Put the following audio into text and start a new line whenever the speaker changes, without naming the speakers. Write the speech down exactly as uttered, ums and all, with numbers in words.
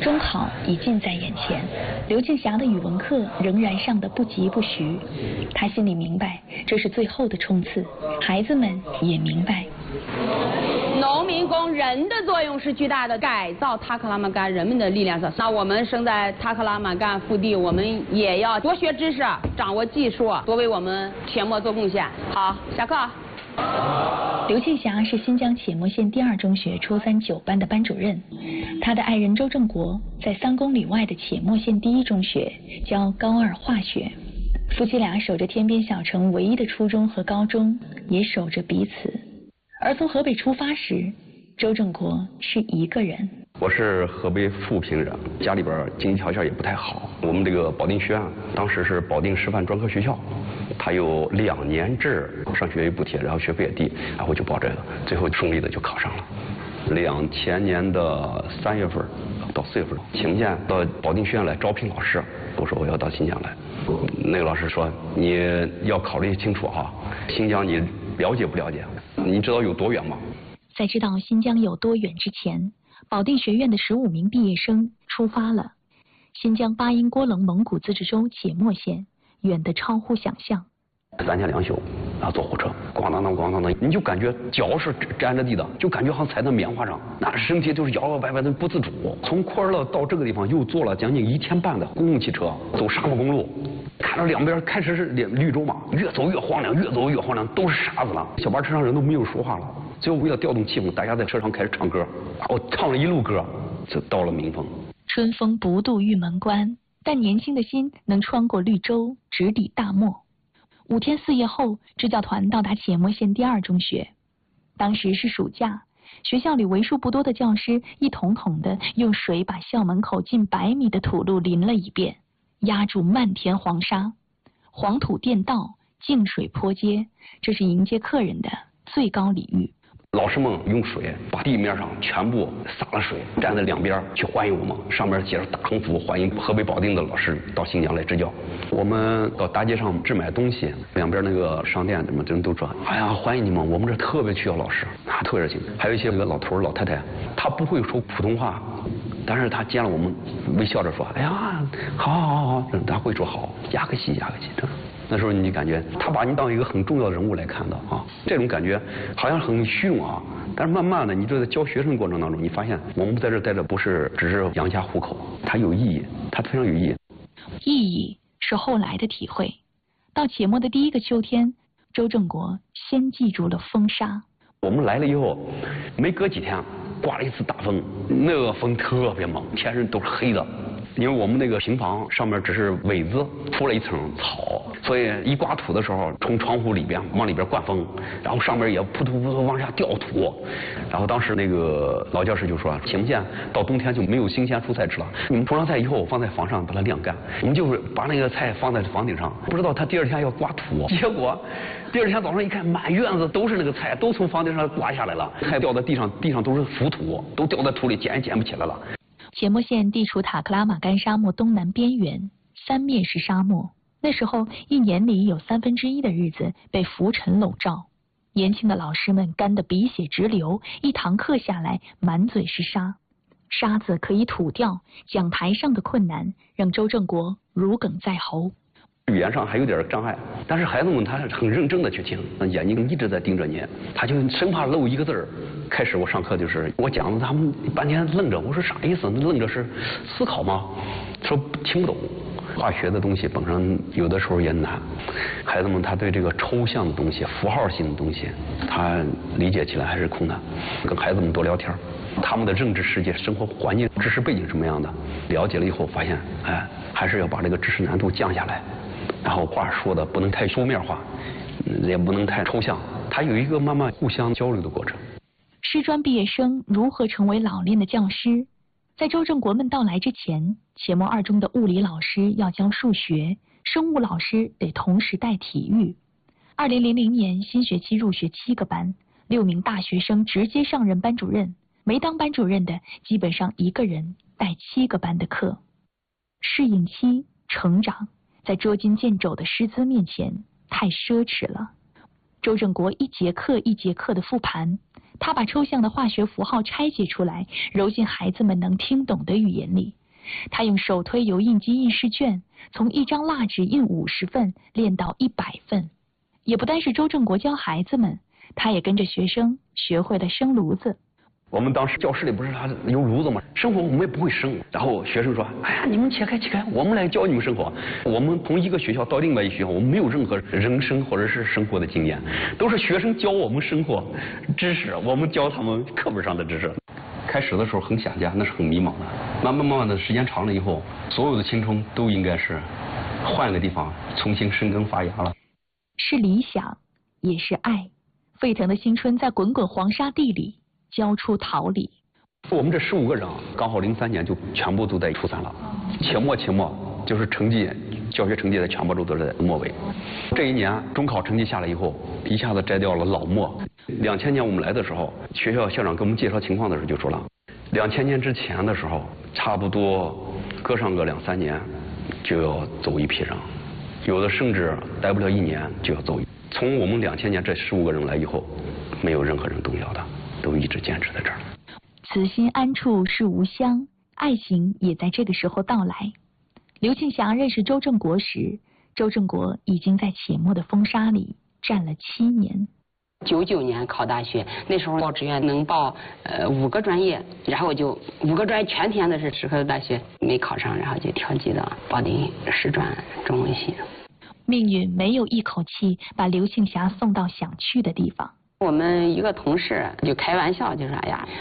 中考已近在眼前，刘庆霞的语文课仍然上得不疾不徐。他心里明白，这是最后的冲刺，孩子们也明白。
农民工人的作用是巨大的，改造塔克拉玛干人们的力量是。那我们生在塔克拉玛干腹地，我们也要多学知识，掌握技术，多为我们阡陌做贡献。好，下课。
刘庆霞是新疆阡陌县第二中学初三九班的班主任，他的爱人周正国在三公里外的阡陌县第一中学教高二化学。夫妻俩守着天边小城唯一的初中和高中，也守着彼此。而从河北出发时，周正国是一个人。
我是河北富平人，家里边经济条件也不太好。我们这个保定学院当时是保定师范专科学校，它有两年制上学也补贴，然后学费也低，然后就报这个，最后顺利的就考上了。两千年的三月份到四月份，请不见到保定学院来招聘老师，我说我要到新疆来。那个老师说你要考虑清楚哈，新疆你了解不了解？你知道有多远吗？
在知道新疆有多远之前，保定学院的十五名毕业生出发了。新疆巴音郭楞蒙古自治州阡陌县，远得超乎想象。
三天两宿，然后坐火车，咣当当咣当当，你就感觉脚是沾着地的，就感觉好像踩在棉花上，那身体就是摇摇摆摆的不自主。从库尔勒到这个地方又坐了将近一天半的公共汽车，走沙漠公路，看到两边开始是绿洲嘛，越走越荒凉，越走越荒凉，都是沙子了。小巴车上人都没有说话了，最后为了调动气氛，大家在车上开始唱歌，我唱了一路歌，就到了民丰。
春风不度玉门关，但年轻的心能穿过绿洲，直抵大漠。五天四夜后，支教团到达阡陌县第二中学。当时是暑假，学校里为数不多的教师一桶桶的用水把校门口近百米的土路淋了一遍，压住漫天黄沙。黄土垫道，净水坡街，这是迎接客人的最高礼遇。
老师们用水把地面上全部洒了水，站在两边去欢迎我们，上面写着大横幅，欢迎河北保定的老师到新疆来支教。我们到大街上置买东西，两边那个商店什么人都说，哎呀，欢迎你们，我们这特别需要老师，啊，特热情。还有一些那个老头老太太，他不会说普通话，但是他见了我们，微笑着说，哎呀，好好好好，他会说好，压个西压个西，真的。那时候你感觉他把你当一个很重要的人物来看到啊，这种感觉好像很虚荣啊，但是慢慢的，你就在教学生的过程当中，你发现我们在这待着不是只是养家糊口，它有意义，它非常有意义。
意义是后来的体会。到阡陌的第一个秋天，周正国先记住了风沙。
我们来了以后，没隔几天，刮了一次大风，那个风特别猛，天上都是黑的。因为我们那个平房上面只是苇子铺了一层草，所以一刮土的时候，从窗户里边往里边灌风，然后上面也扑突扑突往下掉土。然后当时那个老教师就说，阡陌县到冬天就没有新鲜蔬菜吃了，你们铺上菜以后放在房上把它晾干，我们就是把那个菜放在房顶上，不知道他第二天要刮土，结果第二天早上一看，满院子都是那个菜，都从房顶上刮下来了，菜掉在地上，地上都是浮土，都掉在土里，捡也捡不起来了。
阡陌县地处塔克拉玛干沙漠东南边缘，三面是沙漠。那时候一年里有三分之一的日子被浮尘笼罩，年轻的老师们干得鼻血直流，一堂课下来满嘴是沙。沙子可以吐掉，讲台上的困难让周正国如鲠在喉。
语言上还有点障碍，但是孩子们他是很认真的去听，眼睛一直在盯着你，他就生怕漏一个字儿。开始我上课就是我讲的，他们半天愣着，我说啥意思？愣着是思考吗？说听不懂。化学的东西本身有的时候也难，孩子们他对这个抽象的东西、符号性的东西，他理解起来还是困难。跟孩子们多聊天，他们的认知世界、生活环境、知识背景是什么样的，了解了以后发现，哎，还是要把这个知识难度降下来。然后话说的不能太书面化，也不能太抽象，它有一个慢慢互相交流的过程。
师专毕业生如何成为老练的教师？在周正国们到来之前，阡陌二中的物理老师要教数学，生物老师得同时带体育。二零零零年新学期入学七个班，六名大学生直接上任班主任，没当班主任的基本上一个人带七个班的课。适应期、成长，在捉襟见肘的师资面前太奢侈了。周正国一节课一节课的复盘， 他把抽象的化学符号拆解出来，揉进孩子们能听懂的语言里。他用手推油印机印试卷，从一张蜡纸印五十份练到一百份。也不单是周正国教孩子们，他也跟着学生学会了生炉子。
我们当时教室里不是还有炉子吗？生火我们也不会生，然后学生说：“哎呀，你们切开切开，我们来教你们生火。”我们从一个学校到另外一个学校，我们没有任何人生或者是生活的经验，都是学生教我们生活知识，我们教他们课本上的知识。开始的时候很想家，那是很迷茫的。慢慢慢慢的时间长了以后，所有的青春都应该是换个地方重新生根发芽了。
是理想，也是爱。沸腾的青春在滚滚黄沙地里交出桃李。
我们这十五个人啊，刚好零三年就全部都在初三了。期末期末就是成绩，教学成绩在全部都都在末尾。这一年中考成绩下来以后，一下子摘掉了老末。两千年我们来的时候，学校校长给我们介绍情况的时候就说了，两千年之前的时候，差不多隔上个两三年就要走一批人，有的甚至待不了一年就要走。从我们两千年这十五个人来以后，没有任何人动摇的，都一直坚持在这儿。
此心安处是吾乡，爱情也在这个时候到来。刘庆祥认识周正国时，周正国已经在且末的风沙里站了七年。
九九年考大学，那时候报志愿能报呃五个专业，然后就五个专业全填的是适合的大学，没考上，然后就调剂到保定师专中文系。
命运没有一口气把刘庆霞送到想去的地方。
我们一个同事就开玩笑就说：“哎呀，